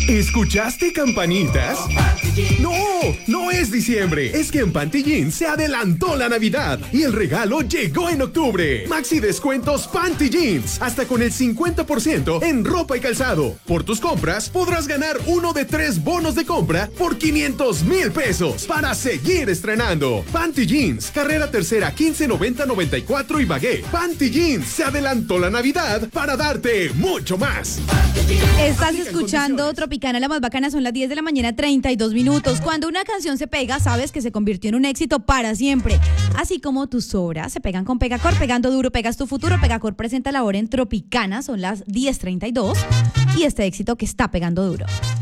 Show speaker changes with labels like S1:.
S1: ¿Escuchaste campanitas? No, no es diciembre. Es que en Panty Jeans se adelantó la Navidad y el regalo llegó en octubre. Maxi descuentos Panty Jeans, hasta con el 50% en ropa y calzado. Por tus compras podrás ganar uno de 3 bonos de compra por 500,000 pesos para seguir estrenando. Panty Jeans, carrera tercera 1590-94 y Bagué. Panty Jeans, se adelantó la Navidad para darte mucho más.
S2: Estás escuchando Tropicana, la más bacana, son las 10 de la mañana, 32 minutos. Cuando una canción se pega, sabes que se convirtió en un éxito para siempre. Así como tus obras se pegan con Pegacor, pegando duro, pegas tu futuro. Pegacor presenta la hora en Tropicana, son las 10:32. Y este éxito que está pegando duro.